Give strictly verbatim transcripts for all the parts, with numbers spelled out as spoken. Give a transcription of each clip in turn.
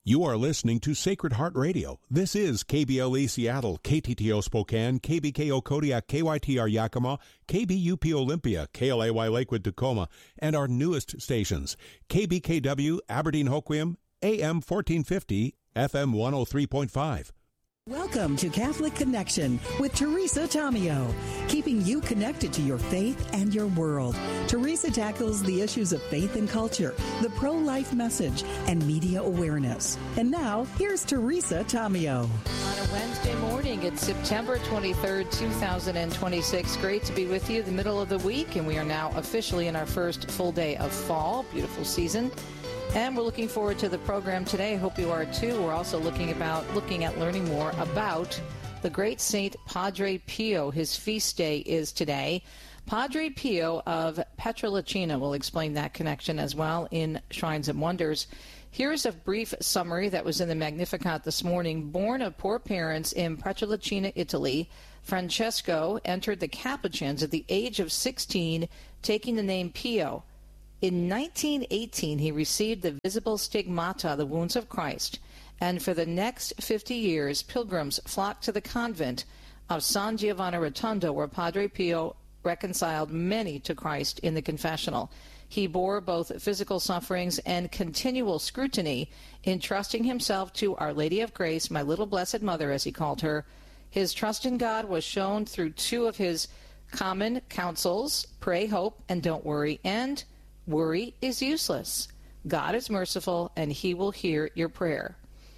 You are listening to Sacred Heart Radio. This is K B L E Seattle, K T T O Spokane, K B K O Kodiak, K Y T R Yakima, K B U P Olympia, K L A Y Lakewood Tacoma, and our newest stations, K B K W Aberdeen Hoquiam, A M fourteen fifty, F M one oh three point five. Welcome to Catholic Connection with Teresa Tomeo, keeping you connected to your faith and your world. Teresa tackles the issues of faith and culture, the pro-life message, and media awareness. And now, here's Teresa Tomeo. On a Wednesday morning, it's September twenty-third, two thousand twenty-six. Great to be with you the middle of the week, and we are now officially in our first full day of fall. Beautiful season. And we're looking forward to the program today. I hope you are too. We're also looking about looking at learning more about the great Saint Padre Pio. His feast day is today. Padre Pio of Pietrelcina. We'll explain that connection as well in Shrines and Wonders. Here's a brief summary that was in the Magnificat this morning. Born of poor parents in Pietrelcina, Italy, Francesco entered the Capuchins at the age of sixteen, taking the name Pio. In nineteen eighteen, he received the visible stigmata, the wounds of Christ, and for the next fifty years, pilgrims flocked to the convent of San Giovanni Rotondo, where Padre Pio reconciled many to Christ in the confessional. He bore both physical sufferings and continual scrutiny, entrusting himself to Our Lady of Grace, my little blessed mother, as he called her. His trust in God was shown through two of his common counsels, pray, hope, and don't worry, and worry is useless. God is merciful, and he will hear your prayer.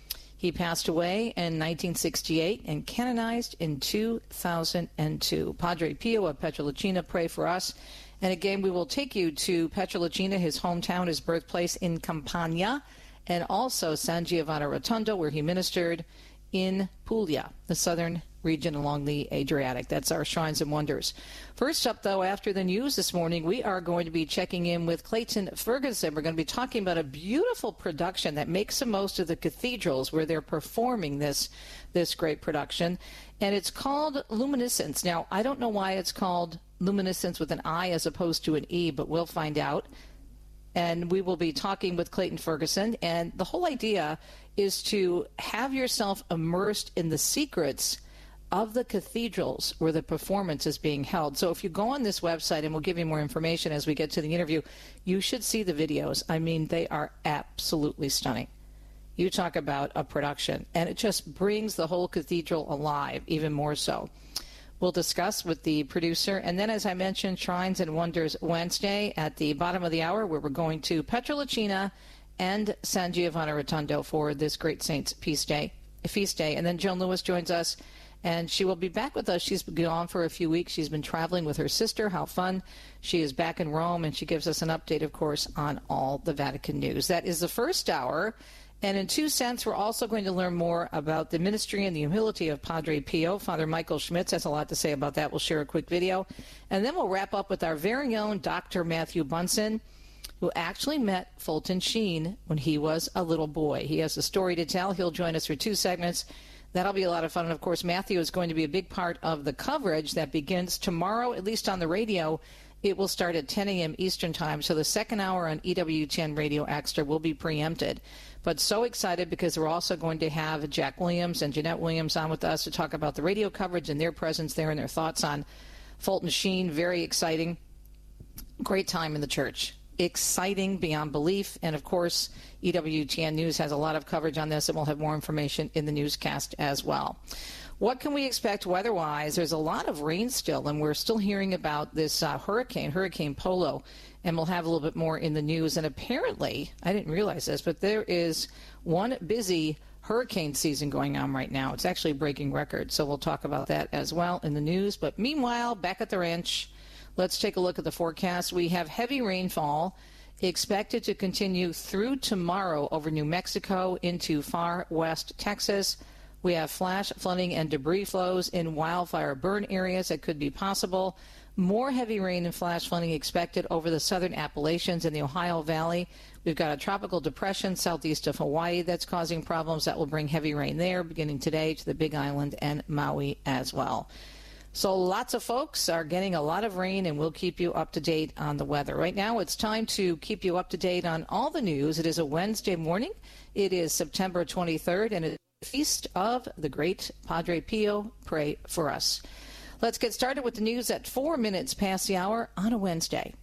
He passed away in nineteen sixty-eight and canonized in two thousand two. Padre Pio of Pietrelcina, pray for us. And again, we will take you to Pietrelcina, his hometown, his birthplace in Campania, and also San Giovanni Rotondo, where he ministered in Puglia, the southern region along the Adriatic. That's our Shrines and Wonders. First up, though, after the news this morning, we are going to be checking in with Clayton Ferguson. We're going to be talking about a beautiful production that makes the most of the cathedrals where they're performing this, this great production. And it's called Luminescence. Now, I don't know why it's called Luminescence with an I as opposed to an E, but we'll find out. And we will be talking with Clayton Ferguson. And the whole idea is to have yourself immersed in the secrets of the cathedrals where the performance is being held. So if you go on this website, and we'll give you more information as we get to the interview, you should see the videos. I mean, they are absolutely stunning. You talk about a production, and it just brings the whole cathedral alive, even more so. We'll discuss with the producer. And then, as I mentioned, Shrines and Wonders Wednesday at the bottom of the hour, where we're going to Pietrelcina and San Giovanni Rotondo for this great saint's feast day. Feast day. And then Joan Lewis joins us, and she will be back with us. She's been gone for a few weeks. She's been traveling with her sister. How fun. She is back in Rome, and she gives us an update, of course, on all the Vatican news. That is the first hour. And in two cents, we're also going to learn more about the ministry and the humility of Padre Pio. Father Michael Schmitz has a lot to say about that. We'll share a quick video. And then we'll wrap up with our very own Doctor Matthew Bunson, who actually met Fulton Sheen when he was a little boy. He has a story to tell. He'll join us for two segments. That'll be a lot of fun. And, of course, Matthew is going to be a big part of the coverage that begins tomorrow, at least on the radio. It will start at ten a.m. Eastern Time, so the second hour on E W ten Radio Extra will be preempted. But so excited because we're also going to have Jack Williams and Jeanette Williams on with us to talk about the radio coverage and their presence there and their thoughts on Fulton Sheen. Very exciting. Great time in the church. Exciting beyond belief. And, of course, E W T N News has a lot of coverage on this, and we'll have more information in the newscast as well. What can we expect weather-wise? There's a lot of rain still, and we're still hearing about this uh, hurricane, Hurricane Polo, and we'll have a little bit more in the news. And apparently, I didn't realize this, but there is one busy hurricane season going on right now. It's actually breaking records, so we'll talk about that as well in the news. But meanwhile, back at the ranch, let's take a look at the forecast. We have heavy rainfall expected to continue through tomorrow over New Mexico into far west Texas. We have flash flooding and debris flows in wildfire burn areas that could be possible. More heavy rain and flash flooding expected over the southern Appalachians and the Ohio Valley. We've got a tropical depression southeast of Hawaii that's causing problems that will bring heavy rain there beginning today to the Big Island and Maui as well. So lots of folks are getting a lot of rain, and we'll keep you up to date on the weather. Right now, it's time to keep you up to date on all the news. It is a Wednesday morning. It is September twenty-third, and it's the feast of the great Padre Pio. Pray for us. Let's get started with the news at four minutes past the hour on a Wednesday.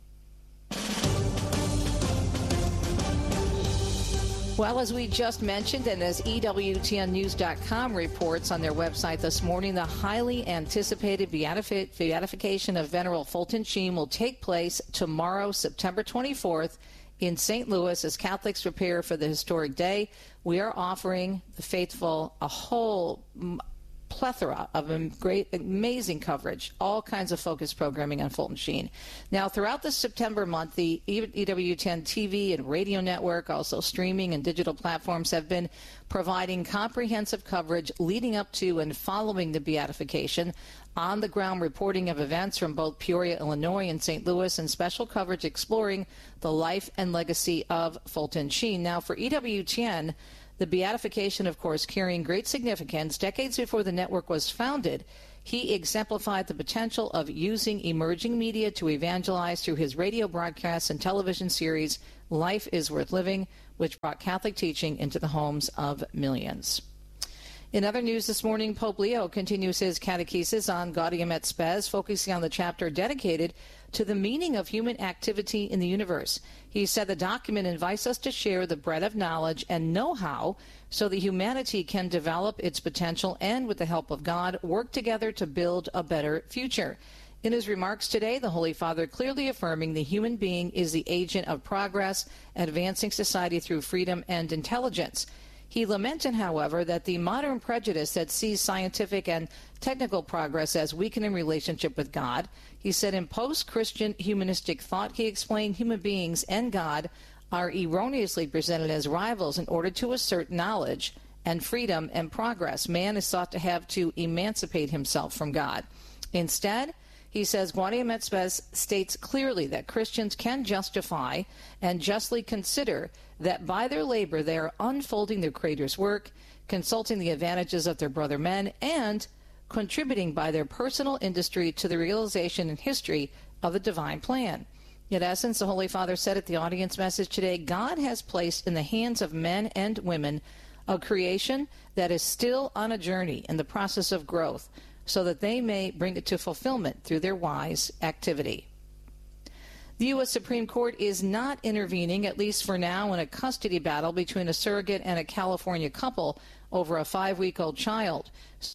Well, as we just mentioned, and as E W T N news dot com reports on their website this morning, the highly anticipated beatific- beatification of Venerable Fulton Sheen will take place tomorrow, September twenty-fourth, in Saint Louis. As Catholics prepare for the historic day, we are offering the faithful a whole plethora of great, amazing coverage, all kinds of focused programming on Fulton Sheen. Now, throughout the September month, the E W T N T V and radio network, also streaming and digital platforms, have been providing comprehensive coverage leading up to and following the beatification, on-the-ground reporting of events from both Peoria, Illinois, and Saint Louis, and special coverage exploring the life and legacy of Fulton Sheen. Now, for E W T N, the beatification, of course, carrying great significance. Decades before the network was founded, he exemplified the potential of using emerging media to evangelize through his radio broadcasts and television series, Life is Worth Living, which brought Catholic teaching into the homes of millions. In other news this morning, Pope Leo continues his catechesis on Gaudium et Spes, focusing on the chapter dedicated to the meaning of human activity in the universe. He said the document invites us to share the bread of knowledge and know-how so that humanity can develop its potential and, with the help of God, work together to build a better future. In his remarks today, the Holy Father clearly affirming the human being is the agent of progress, advancing society through freedom and intelligence. He lamented, however, that the modern prejudice that sees scientific and technical progress as weakening relationship with God. He said in post-Christian humanistic thought, he explained human beings and God are erroneously presented as rivals in order to assert knowledge and freedom and progress. Man is sought to have to emancipate himself from God. Instead, he says, Gaudium et Spes states clearly that Christians can justify and justly consider that by their labor they are unfolding their Creator's work, consulting the advantages of their brother men, and contributing by their personal industry to the realization and history of the divine plan. In essence, the Holy Father said at the audience message today, God has placed in the hands of men and women a creation that is still on a journey in the process of growth, so that they may bring it to fulfillment through their wise activity. The U S Supreme Court is not intervening, at least for now, in a custody battle between a surrogate and a California couple over a five-week-old child.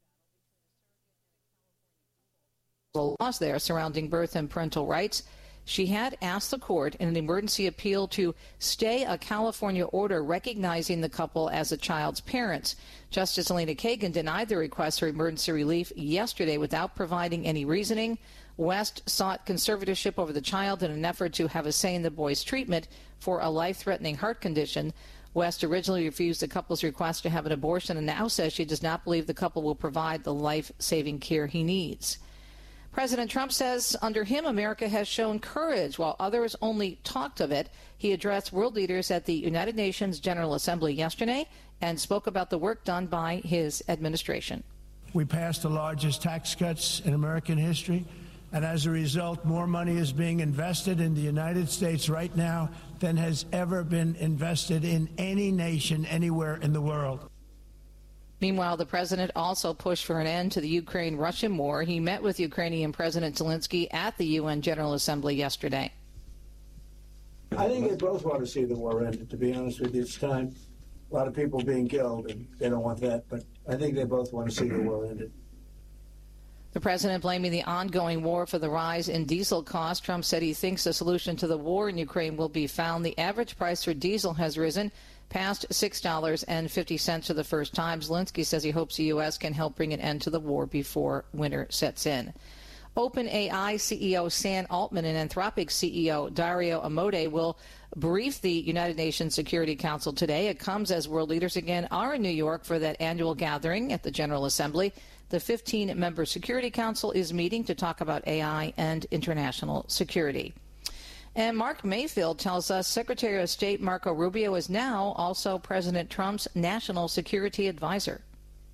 The laws there surrounding birth and parental rights. She had asked the court in an emergency appeal to stay a California order recognizing the couple as the child's parents. Justice Elena Kagan denied the request for emergency relief yesterday without providing any reasoning. West sought conservatorship over the child in an effort to have a say in the boy's treatment for a life-threatening heart condition. West originally refused the couple's request to have an abortion and now says she does not believe the couple will provide the life-saving care he needs. President Trump says under him, America has shown courage while others only talked of it. He addressed world leaders at the United Nations General Assembly yesterday and spoke about the work done by his administration. We passed the largest tax cuts in American history, and as a result, more money is being invested in the United States right now than has ever been invested in any nation anywhere in the world. Meanwhile, the president also pushed for an end to the Ukraine-Russian war. He met with Ukrainian President Zelensky at the U N General Assembly yesterday. I think they both want to see the war ended, to be honest with you. It's time. A lot of people being killed, and they don't want that. But I think they both want to see the war ended. The president blaming the ongoing war for the rise in diesel costs. Trump said he thinks the solution to the war in Ukraine will be found. The average price for diesel has risen past six dollars and fifty cents for the first time. Zelensky says he hopes the U S can help bring an end to the war before winter sets in. OpenAI C E O Sam Altman and Anthropic C E O Dario Amodei will brief the United Nations Security Council today. It comes as world leaders again are in New York for that annual gathering at the General Assembly. The fifteen-member Security Council is meeting to talk about A I and international security. And Mark Mayfield tells us Secretary of State Marco Rubio is now also President Trump's national security advisor.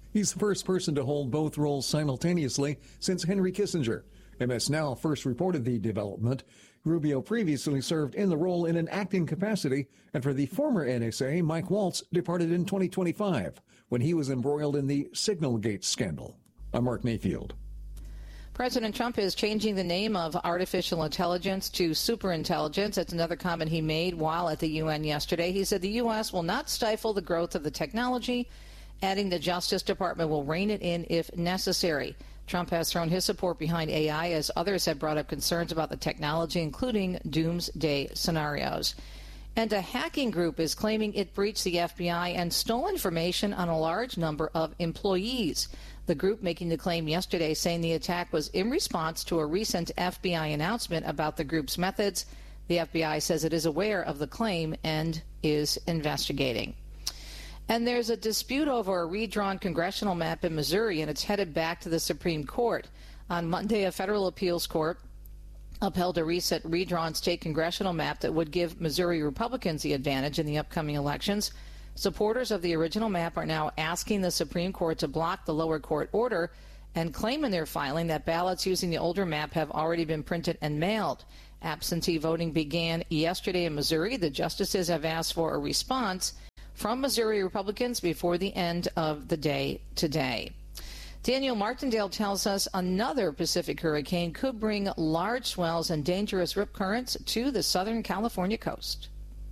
He's the first person to hold both roles simultaneously since Henry Kissinger. M S Now first reported the development. Rubio previously served in the role in an acting capacity, and for the former N S A, Mike Waltz departed in twenty twenty-five when he was embroiled in the Signalgate scandal. I'm Mark Mayfield. President Trump is changing the name of artificial intelligence to superintelligence. That's another comment he made while at the U N yesterday. He said the U S will not stifle the growth of the technology, adding the Justice Department will rein it in if necessary. Trump has thrown his support behind A I as others have brought up concerns about the technology, including doomsday scenarios. And a hacking group is claiming it breached the F B I and stole information on a large number of employees. The group making the claim yesterday saying the attack was in response to a recent F B I announcement about the group's methods. The F B I says it is aware of the claim and is investigating. And there's a dispute over a redrawn congressional map in Missouri, and it's headed back to the Supreme Court. On Monday, a federal appeals court upheld a recent redrawn state congressional map that would give Missouri Republicans the advantage in the upcoming elections. Supporters of the original map are now asking the Supreme Court to block the lower court order and claim in their filing that ballots using the older map have already been printed and mailed. Absentee voting began yesterday in Missouri. The justices have asked for a response from Missouri Republicans before the end of the day today. Daniel Martindale tells us another Pacific hurricane could bring large swells and dangerous rip currents to the Southern California coast.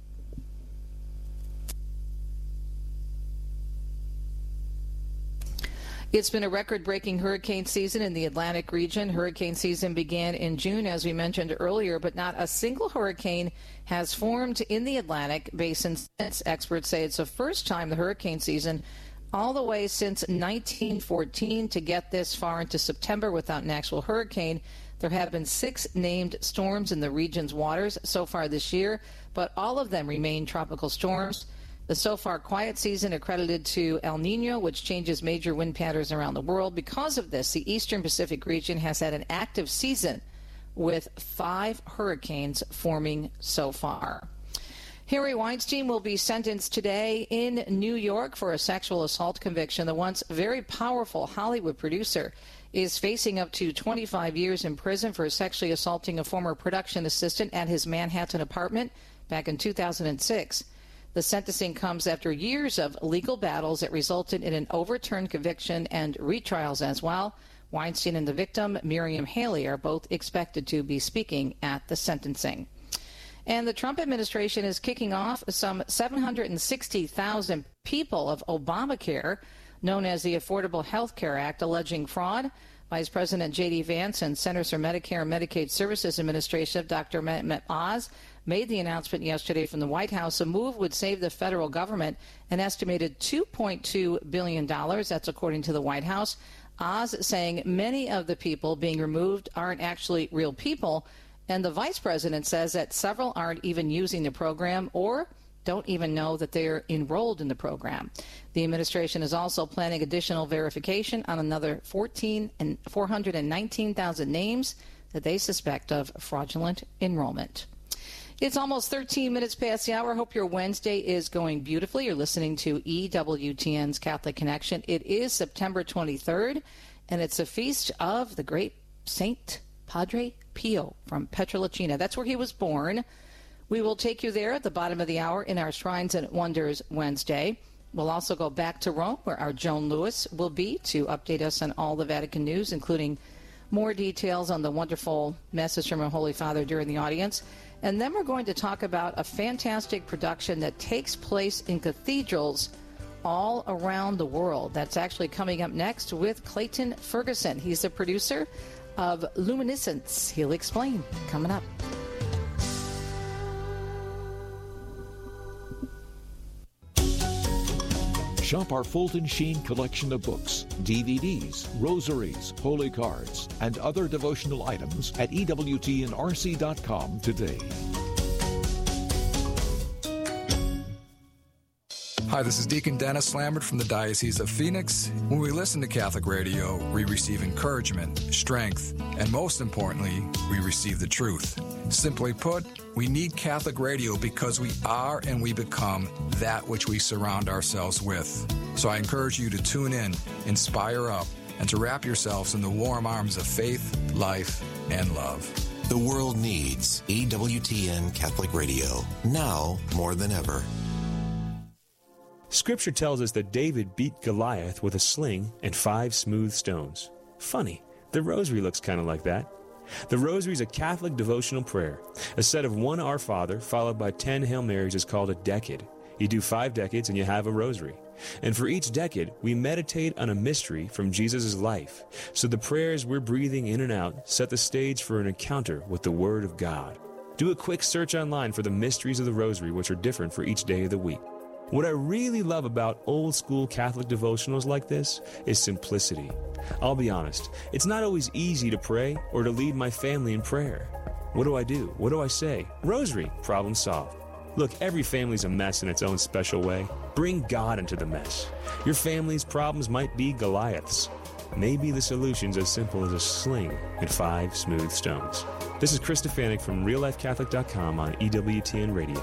It's been a record-breaking hurricane season in the Atlantic region. Hurricane season began in June, as we mentioned earlier, but not a single hurricane has formed in the Atlantic basin since. Experts say it's the first time the hurricane season all the way since nineteen fourteen to get this far into September without an actual hurricane. There have been six named storms in the region's waters so far this year, but all of them remain tropical storms. The so far quiet season accredited to El Nino, which changes major wind patterns around the world. Because of this, the Eastern Pacific region has had an active season with five hurricanes forming so far. Harry Weinstein will be sentenced today in New York for a sexual assault conviction. The once very powerful Hollywood producer is facing up to twenty-five years in prison for sexually assaulting a former production assistant at his Manhattan apartment back in two thousand six. The sentencing comes after years of legal battles that resulted in an overturned conviction and retrials as well. Weinstein and the victim, Miriam Haley, are both expected to be speaking at the sentencing. And the Trump administration is kicking off some seven hundred sixty thousand people of Obamacare, known as the Affordable Health Care Act, alleging fraud. Vice President J D. Vance and Centers for Medicare and Medicaid Services Administration, Doctor Mehmet Oz, made the announcement yesterday from the White House. A move would save the federal government an estimated two point two billion dollars. That's according to the White House. Oz saying many of the people being removed aren't actually real people. And the vice president says that several aren't even using the program or don't even know that they're enrolled in the program. The administration is also planning additional verification on another fourteen and four hundred nineteen thousand names that they suspect of fraudulent enrollment. It's almost thirteen minutes past the hour. Hope your Wednesday is going beautifully. You're listening to E W T N's Catholic Connection. It is September twenty-third, and it's a feast of the great Saint Padre Pio from Pietrelcina. That's where he was born. We will take you there at the bottom of the hour in our Shrines and Wonders Wednesday. We'll also go back to Rome, where our Joan Lewis will be to update us on all the Vatican news, including more details on the wonderful message from our Holy Father during the audience. And then we're going to talk about a fantastic production that takes place in cathedrals all around the world. That's actually coming up next with Clayton Ferguson. He's the producer of Luminescence. He'll explain coming up. Shop our Fulton Sheen collection of books, D V Ds, rosaries, holy cards, and other devotional items at E W T N R C dot com today. Hi, this is Deacon Dennis Lambert from the Diocese of Phoenix. When we listen to Catholic radio, we receive encouragement, strength, and most importantly, we receive the truth. Simply put, we need Catholic radio because we are and we become that which we surround ourselves with. So I encourage you to tune in, inspire up, and to wrap yourselves in the warm arms of faith, life, and love. The world needs E W T N Catholic Radio, now more than ever. Scripture tells us that David beat Goliath with a sling and five smooth stones. Funny, the rosary looks kind of like that. The rosary is a Catholic devotional prayer. A set of one Our Father followed by ten Hail Marys is called a decade. You do five decades and you have a rosary. And for each decade, we meditate on a mystery from Jesus' life. So the prayers we're breathing in and out set the stage for an encounter with the Word of God. Do a quick search online for the mysteries of the rosary, which are different for each day of the week. What I really love about old-school Catholic devotionals like this is simplicity. I'll be honest, it's not always easy to pray or to lead my family in prayer. What do I do? What do I say? Rosary, problem solved. Look, every family's a mess in its own special way. Bring God into the mess. Your family's problems might be Goliaths. Maybe the solution's as simple as a sling and five smooth stones. This is Chris Stefanik from real life catholic dot com on E W T N Radio.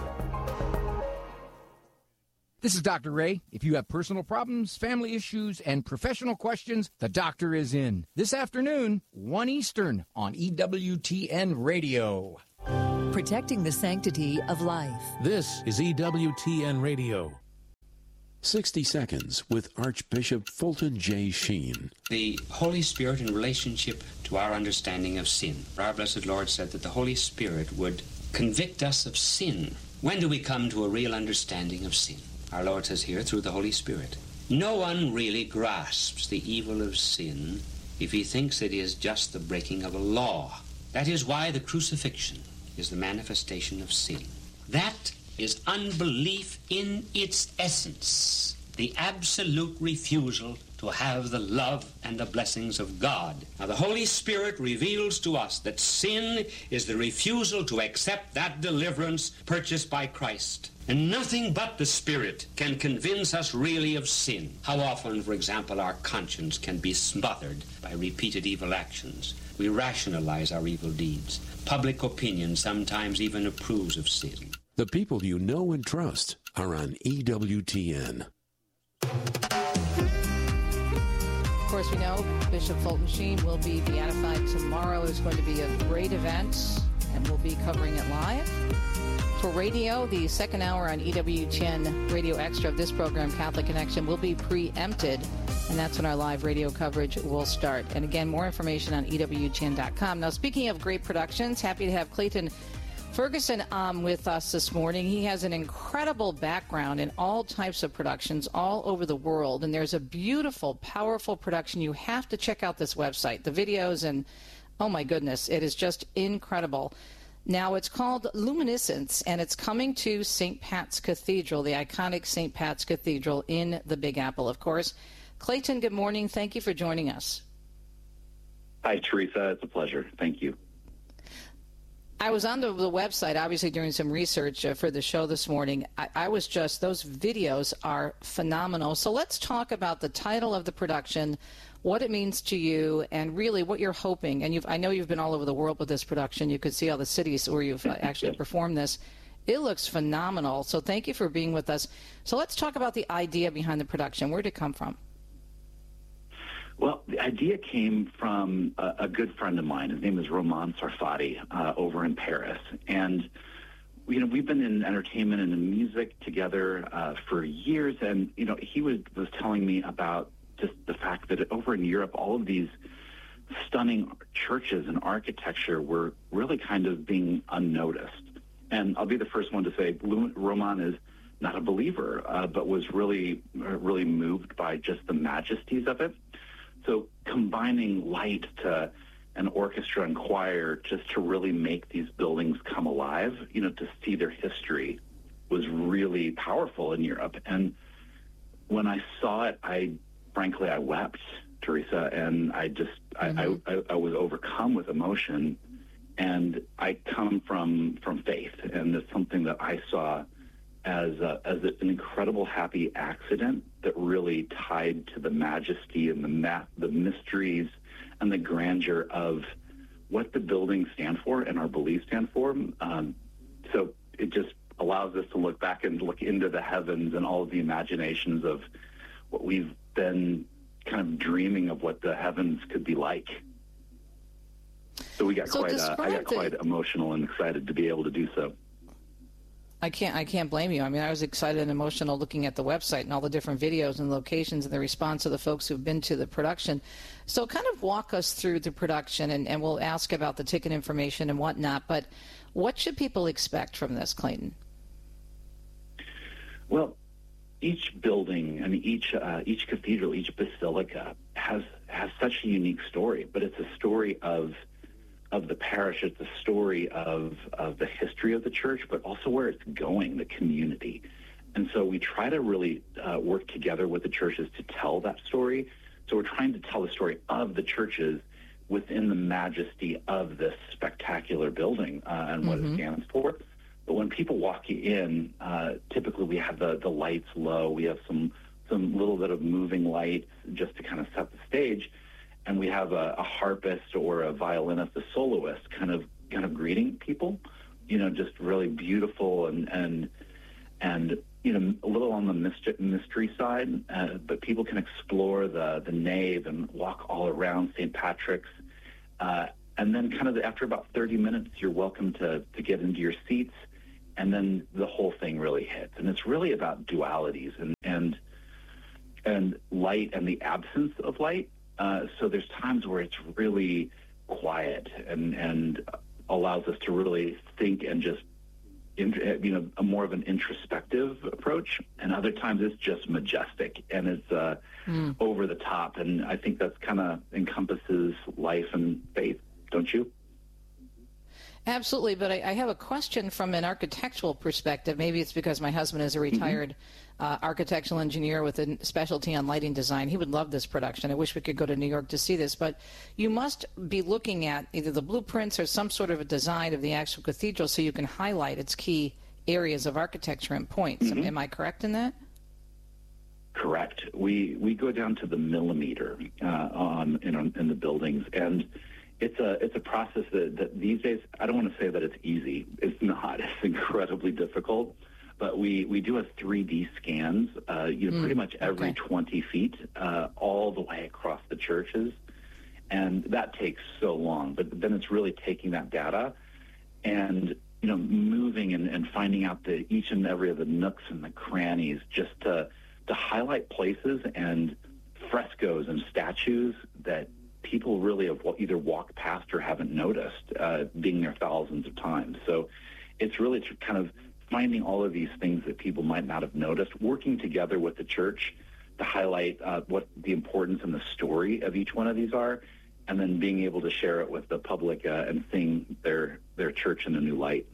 This is Doctor Ray. If you have personal problems, family issues, and professional questions, the doctor is in. This afternoon, one Eastern on E W T N Radio. Protecting the sanctity of life. This is E W T N Radio. sixty Seconds with Archbishop Fulton J. Sheen. The Holy Spirit in relationship to our understanding of sin. Our blessed Lord said that the Holy Spirit would convict us of sin. When do we come to a real understanding of sin? Our Lord says here, through the Holy Spirit. No one really grasps the evil of sin if he thinks it is just the breaking of a law. That is why the crucifixion is the manifestation of sin. That is unbelief in its essence, the absolute refusal to have the love and the blessings of God. Now, the Holy Spirit reveals to us that sin is the refusal to accept that deliverance purchased by Christ. And nothing but the Spirit can convince us really of sin. How often, for example, our conscience can be smothered by repeated evil actions. We rationalize our evil deeds. Public opinion sometimes even approves of sin. The people you know and trust are on E W T N. Of course, we know Bishop Fulton Sheen will be beatified tomorrow. It's going to be a great event, and we'll be covering it live. For radio, the second hour on E W T N Radio Extra of this program, Catholic Connection, will be preempted, and that's when our live radio coverage will start. And again, more information on E W T N dot com. Now, speaking of great productions, happy to have Clayton Ferguson um, with us this morning. He has an incredible background in all types of productions all over the world, and there's a beautiful, powerful production. You have to check out this website, the videos, and oh my goodness, it is just incredible. Now, it's called Luminescence, and it's coming to Saint Pat's Cathedral, the iconic Saint Pat's Cathedral in the Big Apple, of course. Clayton, good morning. Thank you for joining us. Hi, Teresa. It's a pleasure. Thank you. I was on the, the website, obviously, doing some research uh, for the show this morning. I, I was just, those videos are phenomenal. So let's talk about the title of the production, what it means to you, and really what you're hoping. And you've, I know you've been all over the world with this production. You could see all the cities where you've uh, actually performed this. It looks phenomenal. So thank you for being with us. So let's talk about the idea behind the production. Where did it come from? Well, the idea came from a, a good friend of mine. His name is Roman Sarfati uh, over in Paris. And, you know, we've been in entertainment and in music together uh, for years. And, you know, he was, was telling me about just the fact that over in Europe, all of these stunning churches and architecture were really kind of being unnoticed. And I'll be the first one to say Roman is not a believer, uh, but was really, really moved by just the majesties of it. So combining light to an orchestra and choir just to really make these buildings come alive, you know, to see their history was really powerful in Europe. And when I saw it, I frankly, I wept, Teresa, and I just, mm-hmm. I, I, I was overcome with emotion. And I come from, from faith, and it's something that I saw as a, as an incredible happy accident that really tied to the majesty and the ma- the mysteries and the grandeur of what the buildings stand for and our beliefs stand for. Um, so it just allows us to look back and look into the heavens and all of the imaginations of what we've been kind of dreaming of what the heavens could be like. So we got So quite, uh, I got describe quite the- emotional and excited to be able to do so. I can't. I can't blame you. I mean, I was excited and emotional looking at the website and all the different videos and locations and the response of the folks who've been to the production. So, kind of walk us through the production, and, and we'll ask about the ticket information and whatnot. But what should people expect from this, Clayton? Well, each building and each uh, each cathedral, each basilica has has such a unique story. But it's a story of of the parish. It's a story of, of the history of the church, but also where it's going, the community. And so we try to really uh, work together with the churches to tell that story. So we're trying to tell the story of the churches within the majesty of this spectacular building uh, and what Mhm. it stands for. But when people walk in, uh, typically we have the, the lights low. We have some, some little bit of moving lights just to kind of set the stage. And we have a, a harpist or a violinist, a soloist, kind of kind of greeting people, you know, just really beautiful and and and you know a little on the mystery, mystery side. Uh, but people can explore the the nave and walk all around Saint Patrick's, uh, and then kind of after about thirty minutes, you're welcome to to get into your seats, and then the whole thing really hits. And it's really about dualities and and and light and the absence of light. Uh, so there's times where it's really quiet and, and allows us to really think and just, in, you know, a more of an introspective approach. And other times it's just majestic and it's uh, mm. over the top. And I think that's kind of encompasses life and faith, don't you? Absolutely, but I, I have a question from an architectural perspective. Maybe it's because my husband is a retired mm-hmm. uh, architectural engineer with a specialty on lighting design. He would love this production. I wish we could go to New York to see this. But you must be looking at either the blueprints or some sort of a design of the actual cathedral so you can highlight its key areas of architecture and points. Mm-hmm. Am I correct in that? Correct. We we go down to the millimeter uh, on in, in the buildings, and It's a it's a process that, that these days, I don't want to say that it's easy. It's not. It's incredibly difficult. But we, we do a three D scans, uh, you know, mm, pretty much every okay. twenty feet, uh, all the way across the churches. And that takes so long. But then it's really taking that data and, you know, moving and, and finding out the each and every of the nooks and the crannies just to, to highlight places and frescoes and statues that people really have either walked past or haven't noticed, uh, being there thousands of times. So it's really kind of finding all of these things that people might not have noticed, working together with the church to highlight uh, what the importance and the story of each one of these are, and then being able to share it with the public uh, and seeing their, their church in a new light.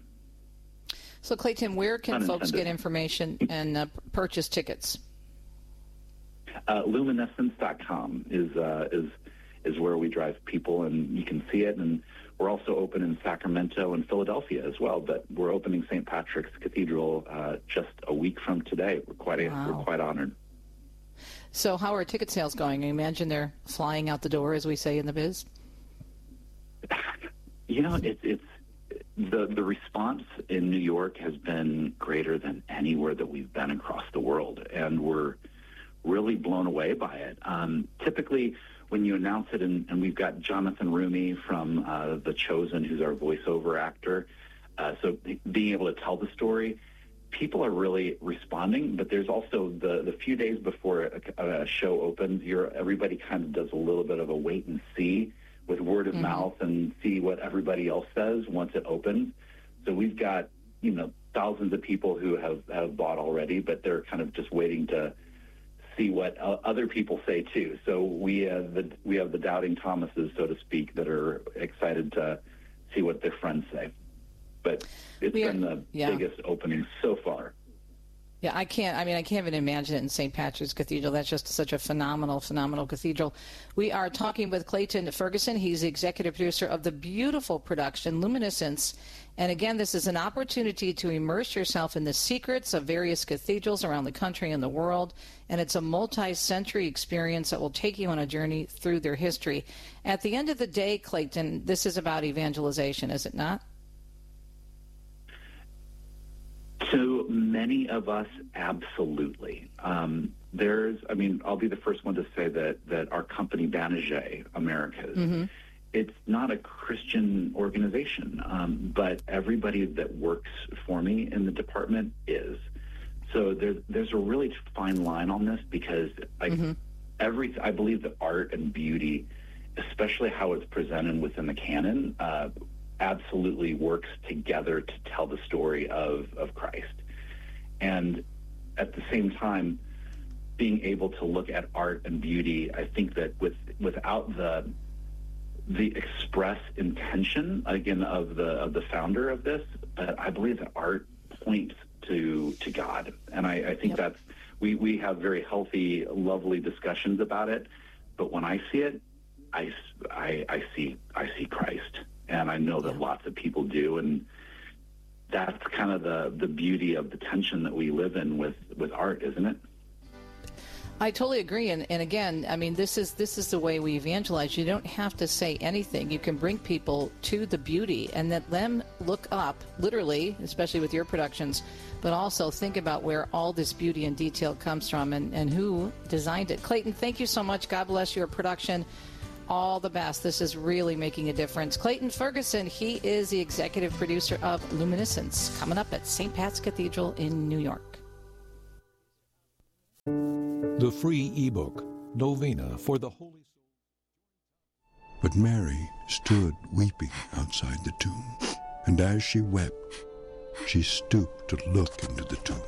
So, Clayton, where can folks get information and uh, purchase tickets? Uh, luminescence dot com is uh, is is where we drive people, and you can see it. And we're also open in Sacramento and Philadelphia as well. But we're opening Saint Patrick's Cathedral uh, just a week from today. We're quite wow. we're quite honored. So, how are ticket sales going? I imagine they're flying out the door, as we say in the biz. You know, it's it's the the response in New York has been greater than anywhere that we've been across the world, and we're really blown away by it. Um, typically, when you announce it, and, and we've got Jonathan Rumi from uh, The Chosen, who's our voiceover actor, uh, so being able to tell the story, people are really responding. But there's also the, the few days before a, a show opens, you're, everybody kind of does a little bit of a wait and see with word of mm-hmm. mouth and see what everybody else says once it opens. So we've got, you know, thousands of people who have, have bought already, but they're kind of just waiting to see what uh, other people say too. So we uh, the, we have the doubting Thomases, so to speak, that are excited to see what their friends say. But it's we been are, the yeah. biggest opening so far. Yeah, I can't, I mean, I can't even imagine it in Saint Patrick's Cathedral. That's just such a phenomenal, phenomenal cathedral. We are talking with Clayton Ferguson. He's the executive producer of the beautiful production, Luminescence. And again, this is an opportunity to immerse yourself in the secrets of various cathedrals around the country and the world. And it's a multi-century experience that will take you on a journey through their history. At the end of the day, Clayton, this is about evangelization, is it not? To many of us, absolutely. Um, there's, I mean, I'll be the first one to say that, that our company, Banijay Americas, mm-hmm. it's not a Christian organization, um, but everybody that works for me in the department is. So there's, there's a really fine line on this because I, mm-hmm. every, I believe that art and beauty, especially how it's presented within the canon, uh, absolutely works together to tell the story of, of Christ. And at the same time, being able to look at art and beauty, I think that with without the the express intention, again, of the of the founder of this, but I believe that art points to to God. And I, I think yep. that's, we, we have very healthy, lovely discussions about it, but when I see it, I, I, I see I see Christ. And I know that lots of people do, and that's kind of the, the beauty of the tension that we live in with, with art, isn't it? I totally agree, and, and again, I mean, this is this is the way we evangelize. You don't have to say anything. You can bring people to the beauty and let them look up, literally, especially with your productions, but also think about where all this beauty and detail comes from and, and who designed it. Clayton, thank you so much. God bless your production. All the best. This is really making a difference. Clayton Ferguson, he is the executive producer of Luminescence, coming up at Saint Pat's Cathedral in New York. The free ebook, Novena for the Holy Soul. But Mary stood weeping outside the tomb, and as she wept, she stooped to look into the tomb.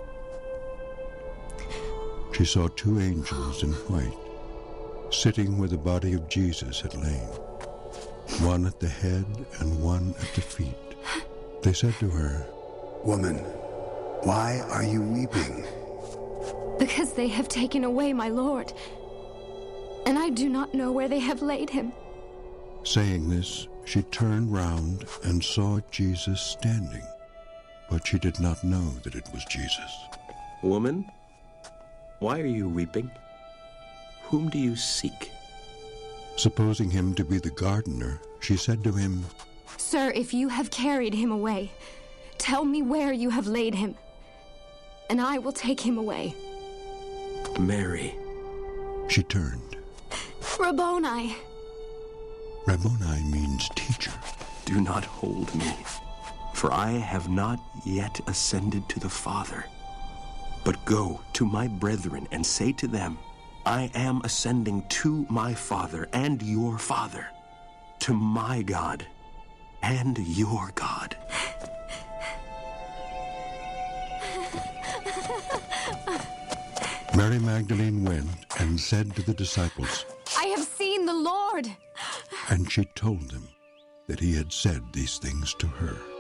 She saw two angels in white, sitting where the body of Jesus had lain, one at the head and one at the feet. They said to her, "Woman, why are you weeping?" "Because they have taken away my Lord, and I do not know where they have laid him." Saying this, she turned round and saw Jesus standing, but she did not know that it was Jesus. "Woman, why are you weeping? Whom do you seek?" Supposing him to be the gardener, she said to him, "Sir, if you have carried him away, tell me where you have laid him, and I will take him away." "Mary." She turned. "Rabboni." Rabboni means teacher. "Do not hold me, for I have not yet ascended to the Father. But go to my brethren and say to them, I am ascending to my Father and your Father, to my God and your God." Mary Magdalene went and said to the disciples, "I have seen the Lord." And she told them that he had said these things to her.